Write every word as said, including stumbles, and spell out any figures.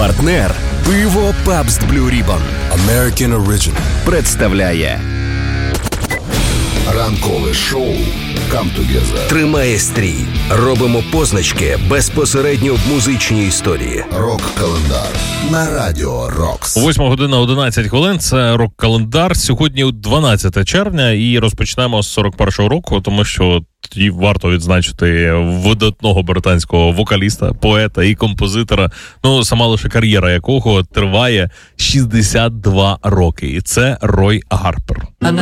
Партнер пиво Pabst Blue Ribbon American Original представляє ранкове шоу Come Together. Тримає стрій. Робимо позначки безпосередньо в музичній історії. Рок-календар на Радіо Рокс. восьма година одинадцять хвилин. Це рок-календар. Сьогодні дванадцяте червня і розпочнемо з сорок першого року, тому що тоді варто відзначити видатного британського вокаліста, поета і композитора, ну, сама лише кар'єра якого триває шістдесят два роки. І це Рой Гарпер.